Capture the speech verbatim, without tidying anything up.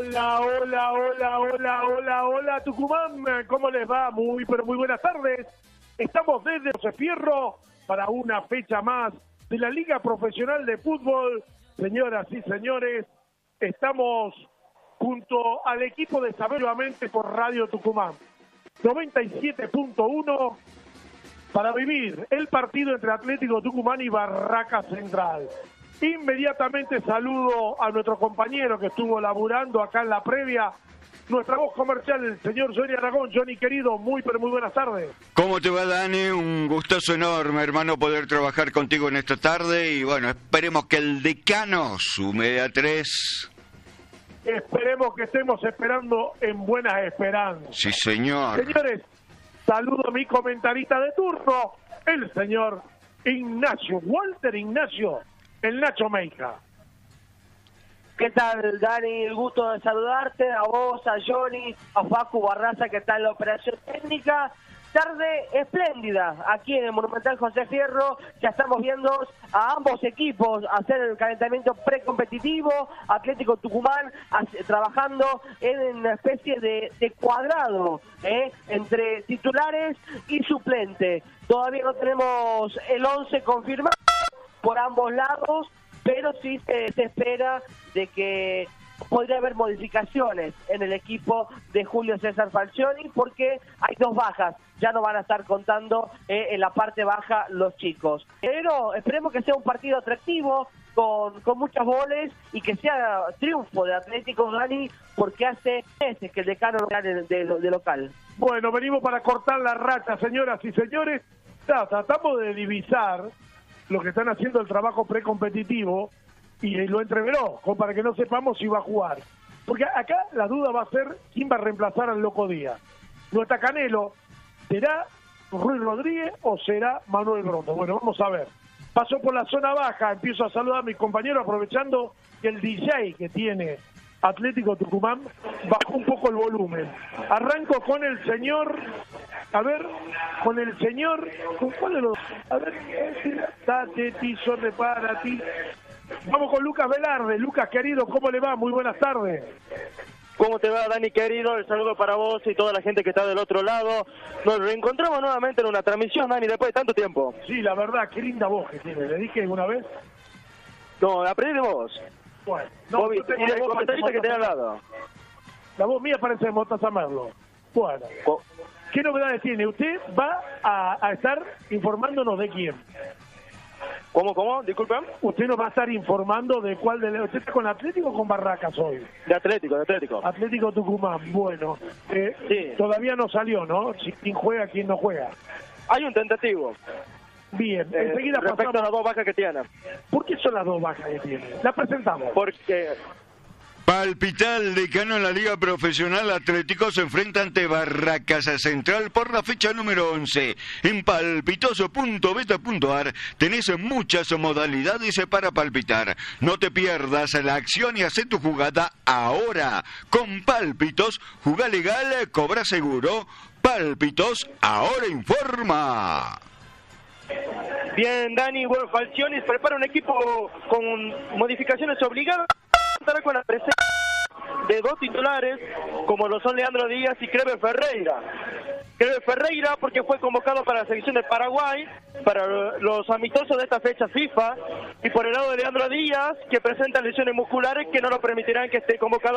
Hola, hola, hola, hola, hola, hola, Tucumán, ¿cómo les va? Muy, pero muy buenas tardes. Estamos desde José Fierro para una fecha más de la Liga Profesional de Fútbol. Señoras y señores, estamos junto al equipo de Saberamente por Radio Tucumán noventa y siete punto uno para vivir el partido entre Atlético Tucumán y Barracas Central. Inmediatamente saludo a nuestro compañero que estuvo laburando acá en la previa, nuestra voz comercial, el señor Johnny Aragón. Johnny, querido, muy pero muy buenas tardes. ¿Cómo te va, Dani? Un gustoso enorme, hermano, poder trabajar contigo en esta tarde. Y bueno, esperemos que el decano sume de a tres. Esperemos que estemos esperando en buenas esperanzas. Sí, señor. Señores, saludo a mi comentarista de turno, el señor Ignacio, Walter Ignacio, el Nacho Meija. ¿Qué tal, Dani? El gusto de saludarte, a vos, a Johnny, a Facu Barraza, que está en la operación técnica. Tarde espléndida aquí en el Monumental José Fierro. Ya estamos viendo a ambos equipos hacer el calentamiento precompetitivo. Atlético Tucumán hace, trabajando en una especie de, de cuadrado ¿eh? entre titulares y suplente. Todavía no tenemos el once confirmado por ambos lados, pero sí se, se espera de que podría haber modificaciones en el equipo de Julio César Falcioni, porque hay dos bajas, ya no van a estar contando eh, en la parte baja los chicos. Pero esperemos que sea un partido atractivo, con, con muchos goles, y que sea triunfo de Atlético, Dani, porque hace meses que el decano no gana de, de, de local. Bueno, venimos para cortar la racha, señoras y señores. Ya, tratamos de divisar lo que están haciendo el trabajo precompetitivo y lo entreveró, como para que no sepamos si va a jugar. Porque acá la duda va a ser quién va a reemplazar al Loco Díaz. No está Canelo, ¿será Ruiz Rodríguez o será Manuel Brondo? Bueno, vamos a ver. Pasó por la zona baja, empiezo a saludar a mis compañeros aprovechando que el D J que tiene Atlético Tucumán bajó un poco el volumen. Arranco con el señor, a ver, con el señor, ¿con cuál de los? A ver, date, ti, sorre para ti. Vamos con Lucas Velarde. Lucas, querido, ¿cómo le va? Muy buenas tardes. ¿Cómo te va, Dani, querido? El saludo para vos y toda la gente que está del otro lado. Nos reencontramos nuevamente en una transmisión, Dani, después de tanto tiempo. Sí, la verdad, qué linda voz que tiene. ¿Le dije alguna vez? No, aprendí de vos. Bueno, no, vos, no y del comentarista que tenés al lado. La voz mía parece de Mostaza Merlo. Bueno, Co ¿qué novedades tiene? Usted va a, a estar informándonos de quién. ¿Cómo, cómo? Disculpen. Usted nos va a estar informando de cuál de... ¿Usted está con Atlético o con Barracas hoy? De Atlético, de Atlético. Atlético Tucumán, bueno. Eh, sí. Todavía no salió, ¿no? Si, ¿Quién juega, quién no juega? Hay un tentativo. Bien, eh, enseguida respecto pasamos. a las dos bajas que tiene. ¿Por qué son las dos bajas que tiene? Las presentamos. Porque... Palpital, decano en la Liga Profesional. Atlético se enfrenta ante Barracas Central por la fecha número once. En palpitoso punto beta punto ar tenés muchas modalidades para palpitar. No te pierdas la acción y haz tu jugada ahora. Con Palpitos, jugá legal, cobra seguro. Palpitos, ahora informa. Bien, Dani, bueno, Falcioni prepara un equipo con modificaciones obligadas. Contará con la presencia de dos titulares, como lo son Leandro Díaz y Crever Ferreira. Crever Ferreira porque fue convocado para la selección de Paraguay, para los amistosos de esta fecha FIFA, y por el lado de Leandro Díaz, que presenta lesiones musculares que no lo permitirán que esté convocado